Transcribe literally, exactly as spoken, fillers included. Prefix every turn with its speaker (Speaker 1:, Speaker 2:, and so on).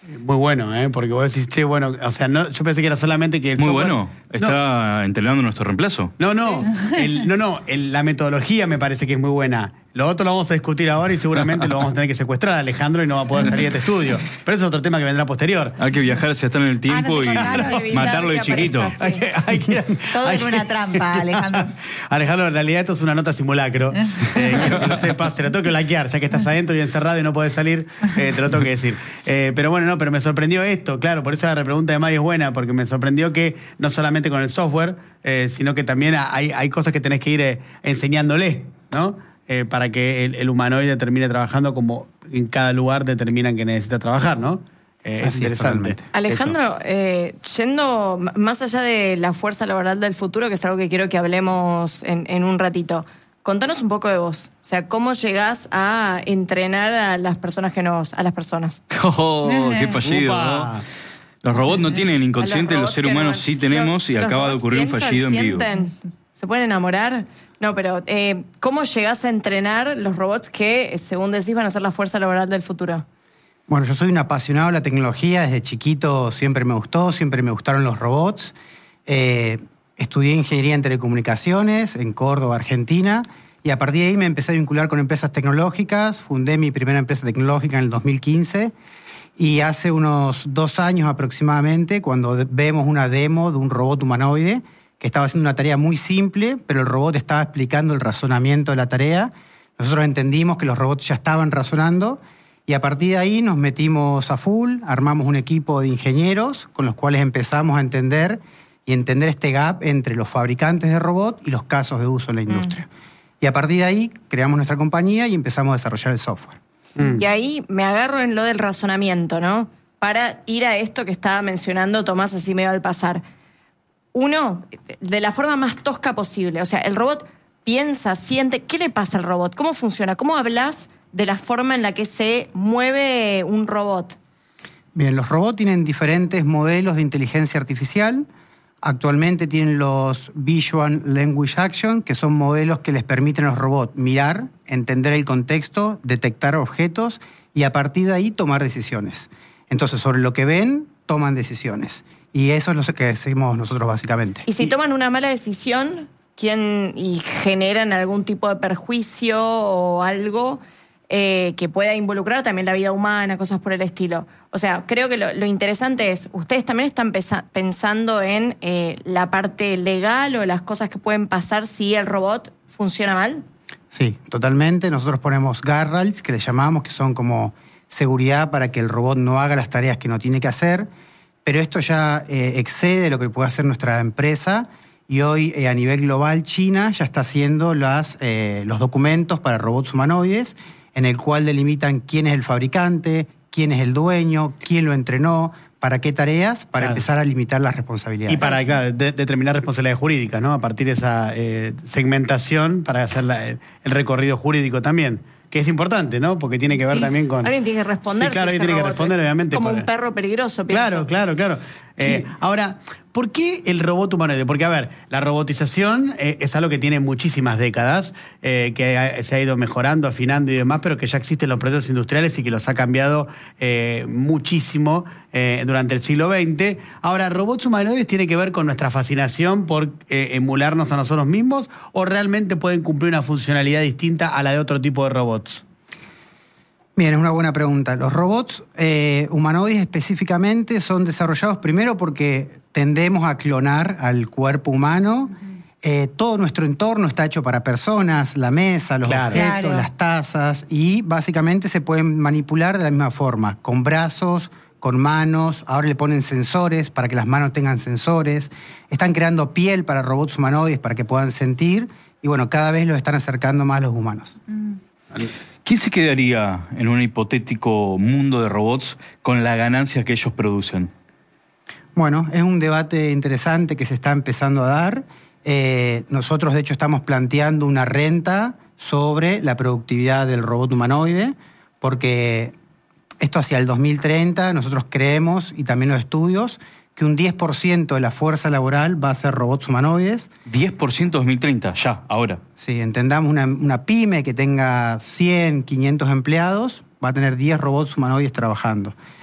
Speaker 1: Muy bueno, ¿eh? Porque vos decís, che, bueno, o sea, no, yo pensé que era solamente que el
Speaker 2: Muy
Speaker 1: software...
Speaker 2: bueno, está no. entrenando nuestro reemplazo.
Speaker 1: No, no, sí. el, no, no, el, la metodología me parece que es muy buena. Lo otro lo vamos a discutir ahora y seguramente lo vamos a tener que secuestrar a Alejandro y no va a poder salir de este estudio. Pero eso es otro tema que vendrá posterior.
Speaker 2: Hay que viajar hacia estar en el tiempo ah, no y matarlo de chiquito.
Speaker 1: Hay que, hay que,
Speaker 3: Todo
Speaker 1: hay
Speaker 3: en una trampa, Alejandro.
Speaker 1: Alejandro, en realidad esto es una nota simulacro. Eh, quiero que lo sepas, te lo tengo que blanquear, ya que estás adentro y encerrado y no podés salir, eh, te lo tengo que decir. Eh, pero bueno, no, pero me sorprendió esto, claro, por eso la repregunta de Mari es buena, porque me sorprendió que no solamente con el software, eh, sino que también hay, hay cosas que tenés que ir eh, enseñándole, ¿no? Eh, para que el, el humanoide termine trabajando como en cada lugar determinan que necesita trabajar, ¿no? Eh, es interesante.
Speaker 4: Es, Alejandro, eh, yendo más allá de la fuerza laboral del futuro, que es algo que quiero que hablemos en, en un ratito, contanos un poco de vos. O sea, ¿cómo llegás a entrenar a las personas que nos... a las personas?
Speaker 2: ¡Oh, qué fallido! ¿No? Los robots no tienen inconsciente, los, los seres humanos no, sí tenemos, los, y acaba de ocurrir piensan, un fallido en vivo.
Speaker 4: Sienten, ¿se pueden enamorar? No, pero eh, ¿cómo llegás a entrenar los robots que, según decís, van a ser la fuerza laboral del futuro?
Speaker 5: Bueno, yo soy un apasionado de la tecnología. Desde chiquito siempre me gustó, siempre me gustaron los robots. Eh, estudié Ingeniería en Telecomunicaciones en Córdoba, Argentina, y a partir de ahí me empecé a vincular con empresas tecnológicas. Fundé mi primera empresa tecnológica en el dos mil quince, y hace unos dos años aproximadamente, cuando vemos una demo de un robot humanoide que estaba haciendo una tarea muy simple, pero el robot estaba explicando el razonamiento de la tarea, nosotros entendimos que los robots ya estaban razonando, y a partir de ahí nos metimos a full, armamos un equipo de ingenieros con los cuales empezamos a entender y entender este gap entre los fabricantes de robots y los casos de uso en la industria. Mm. Y a partir de ahí creamos nuestra compañía y empezamos a desarrollar el software.
Speaker 4: Mm. Y ahí me agarro en lo del razonamiento, ¿no? Para ir a esto que estaba mencionando Tomás, así me va al pasar. Uno, de la forma más tosca posible. O sea, el robot piensa, siente. ¿Qué le pasa al robot? ¿Cómo funciona? ¿Cómo hablas de la forma en la que se mueve un robot?
Speaker 5: Bien, los robots tienen diferentes modelos de inteligencia artificial. Actualmente tienen los Visual Language Action, que son modelos que les permiten a los robots mirar, entender el contexto, detectar objetos y a partir de ahí tomar decisiones. Entonces, sobre lo que ven, toman decisiones. Y eso es lo que hacemos nosotros básicamente.
Speaker 4: Y si
Speaker 5: y,
Speaker 4: toman una mala decisión, ¿quién, y generan algún tipo de perjuicio o algo eh, que pueda involucrar también la vida humana, cosas por el estilo? O sea, creo que lo, lo interesante es, ustedes también están pesa- pensando en eh, la parte legal o las cosas que pueden pasar si el robot funciona mal.
Speaker 5: Sí, totalmente. Nosotros ponemos guardrails, que le llamamos, que son como seguridad para que el robot no haga las tareas que no tiene que hacer. Pero esto ya eh, excede lo que puede hacer nuestra empresa y hoy eh, a nivel global China ya está haciendo las, eh, los documentos para robots humanoides en el cual delimitan quién es el fabricante, quién es el dueño, quién lo entrenó, para qué tareas, para claro. empezar a limitar las responsabilidades.
Speaker 1: Y para, claro, de, determinar responsabilidades jurídicas, ¿no? A partir de esa eh, segmentación para hacer la, el, el recorrido jurídico también. Que es importante, ¿no? Porque tiene que ver sí. también con...
Speaker 4: Alguien tiene que responder.
Speaker 1: Sí, claro, alguien tiene que responder, obviamente.
Speaker 4: Como
Speaker 1: por...
Speaker 4: un perro peligroso, pienso.
Speaker 1: Claro, claro, claro. Eh, sí. Ahora, ¿por qué el robot humanoide? Porque, a ver, la robotización eh, es algo que tiene muchísimas décadas, eh, que ha, se ha ido mejorando, afinando y demás, pero que ya existen los procesos industriales y que los ha cambiado eh, muchísimo eh, durante el siglo veinte. Ahora, ¿robots humanoides tiene que ver con nuestra fascinación por eh, emularnos a nosotros mismos o realmente pueden cumplir una funcionalidad distinta a la de otro tipo de robots?
Speaker 5: Bien, es una buena pregunta. Los robots eh, humanoides específicamente son desarrollados primero porque tendemos a clonar al cuerpo humano. Uh-huh. Eh, todo nuestro entorno está hecho para personas, la mesa, los claro. objetos, claro. las tazas, y básicamente se pueden manipular de la misma forma, con brazos, con manos. Ahora le ponen sensores para que las manos tengan sensores. Están creando piel para robots humanoides para que puedan sentir. Y bueno, cada vez los están acercando más a los humanos.
Speaker 4: Uh-huh.
Speaker 2: ¿Quién se quedaría en un hipotético mundo de robots con la ganancia que ellos producen?
Speaker 5: Bueno, es un debate interesante que se está empezando a dar. Eh, nosotros, de hecho, estamos planteando una renta sobre la productividad del robot humanoide, porque esto hacia el dos mil treinta, nosotros creemos, y también los estudios, que un diez por ciento de la fuerza laboral va a ser robots humanoides.
Speaker 2: diez por ciento dos mil treinta, ya, ahora.
Speaker 5: Sí, entendamos una, una pyme que tenga cien, quinientos empleados, va a tener diez robots humanoides trabajando.